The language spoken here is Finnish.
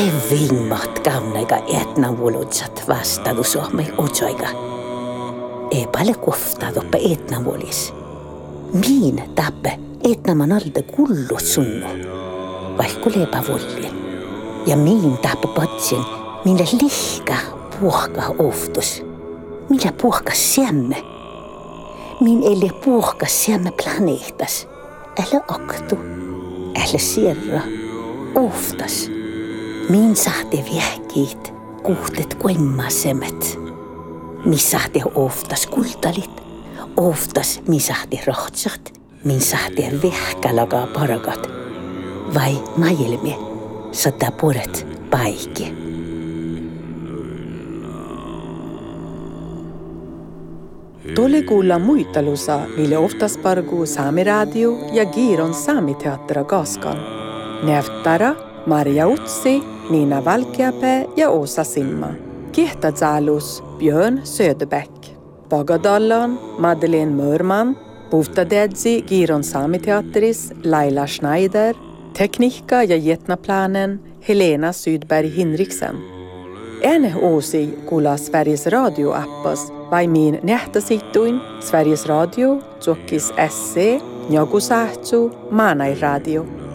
Vimmat kaunaiga etna vuolutsat vastadu suomi utsoiga. Ei paljon koftadu pa etna vuolis. Miin tappe etna man alde kullut sunnu. Vaikku leipä vuolien. Ja miin tappe patsin, mille lihka puhka oftus. Millä puhka siemme. Min eli puhka siemme planeetas. Älä aktu. Älä sierra. Oftas. Min sahti viehkiit, kuhtet kuimmasemet. Mi sahti oftas kultalit, oftas mi sahti rohtsat, min sahti vehkalaga paragat. Vai majelmi, sata puret paikki. Tuli kuulla muitalusa, mille oftas pargu Saami Radio ja Giiron Saamiteattera Gaskan. Näyttara Marja Utsi, Nina Valkeapää ja Åsa Simma. Kihtadzalus Björn Söderbäck. Bagadallan Madeleine Mörman. Bostadedzi Giiron Saamiteatteris Laila Schneider. Tekniikka ja jetnaplanen Helena Sydberg Hinriksen. En uusi kuulla Sveriges Radio-appas vai min nähtäsittuin Sveriges Radio, Tsokis SC, Njogusahtsu, Maanai Radio.